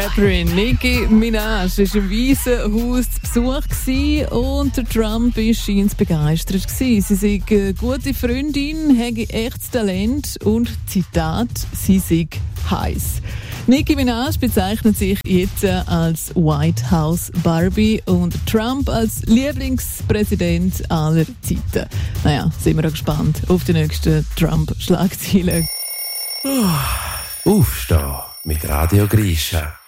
Rapperin Nicki Minaj war im Weißen Haus zu Besuch und der Trump war scheint begeistert. Sie sei eine gute Freundin, habe echtes Talent und Zitat, sie sei heiß. Nicki Minaj bezeichnet sich jetzt als White House Barbie und Trump als Lieblingspräsident aller Zeiten. Naja, sind wir auch gespannt auf die nächsten Trump-Schlagzeilen. Aufstehen mit Radio Grisha.